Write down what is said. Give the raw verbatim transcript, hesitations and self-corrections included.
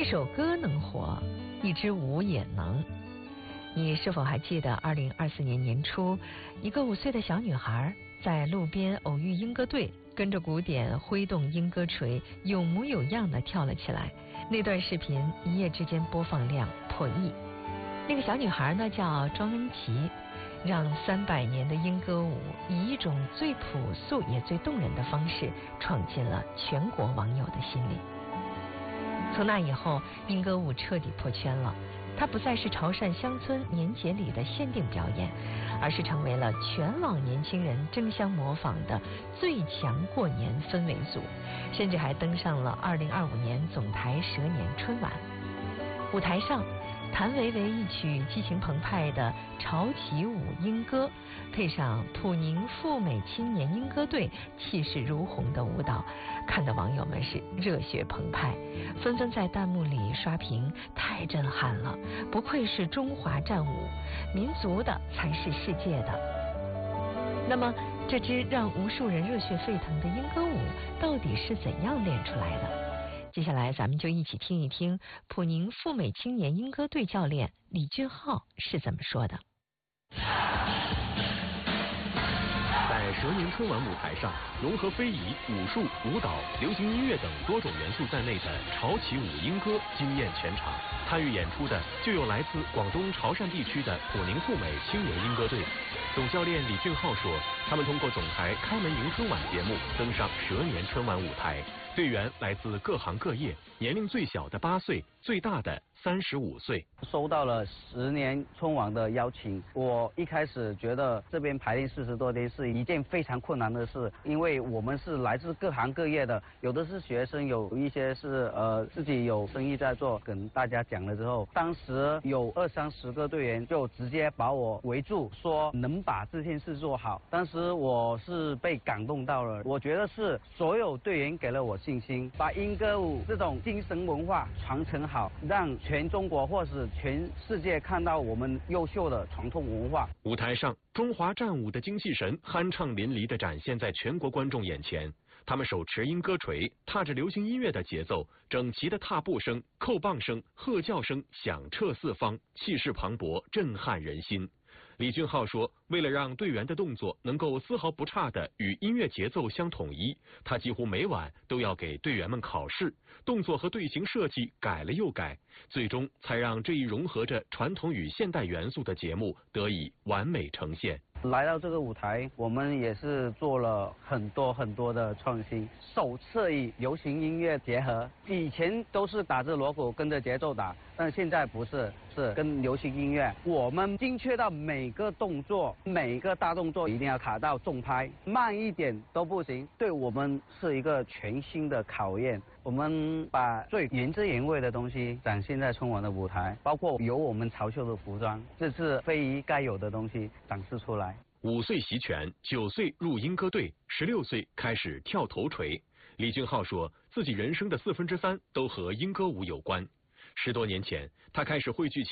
首歌能火，一支舞也能。你是否还记得二零二四年年初，一个五岁的小女孩在路边偶遇莺歌队，跟着鼓点挥动莺歌锤，有模有样地跳了起来。那段视频一夜之间播放量破亿。那个小女孩呢叫庄恩琪，让三百年的莺歌舞以一种最朴素也最动人的方式闯进了全国网友的心里。从那以后，莺歌舞彻底破圈了。它不再是潮汕乡村年节里的限定表演，而是成为了全网年轻人争相模仿的最强过年氛围组，甚至还登上了二零二五年总台蛇年春晚。舞台上，谭维维一曲激情澎湃的潮起舞莺歌，配上普宁赴美青年莺歌队气势如虹的舞蹈，看得网友们是热血澎湃，纷纷在弹幕里刷屏，太震撼了，不愧是中华战舞，民族的才是世界的。那么这支让无数人热血沸腾的莺歌舞到底是怎样练出来的？接下来咱们就一起听一听普宁赴美青年莺歌队教练李俊浩是怎么说的。 在蛇年春晚舞台上，融合非遗、武术、舞蹈、流行音乐等多种元素在内的潮起舞莺歌惊艳全场。参与演出的就有来自广东潮汕地区的普宁赴美青年莺歌队。总教练李俊浩说，他们通过总台开门迎春晚节目登上蛇年春晚舞台，队员来自各行各业，年龄最小的八岁，最大的三十五岁。 收到了十年春晚的邀请，我一开始觉得这边排练四十多天是一件非常困难的事，因为我们是来自各行各业的，有的是学生，有一些是呃自己有生意在做。跟大家讲了之后，当时有二三十个队员就直接把我围住，说能把这件事做好。当时我是被感动到了，我觉得是所有队员给了我信心，把莺歌舞这种精神文化传承好，让全中国或是全世界看到我们优秀的传统文化。 舞台上，中华战舞的精气神酣畅淋漓地展现在全国观众眼前。他们手持莺歌锤，踏着流行音乐的节奏，整齐的踏步声、扣棒声、喝叫声响彻四方，气势磅礴，震撼人心。李俊浩说，为了让队员的动作能够丝毫不差地与音乐节奏相统一，他几乎每晚都要给队员们考试，动作和队形设计改了又改，最终才让这一融合着传统与现代元素的节目得以完美呈现。 来到这个舞台，我们也是做了很多很多的创新，首次与流行音乐结合。以前都是打着锣鼓跟着节奏打，但现在不是，是跟流行音乐。我们精确到每个动作，每个大动作一定要卡到重拍，慢一点都不行。对我们是一个全新的考验。我们把最原汁原味的东西展现在春晚的舞台，包括有我们潮秀的服装，这是非遗该有的东西展示出来。 五岁习拳，九岁入莺歌队，十六岁开始跳头锤。李俊浩说，自己人生的四分之三都和莺歌舞有关。十多年前，他开始汇聚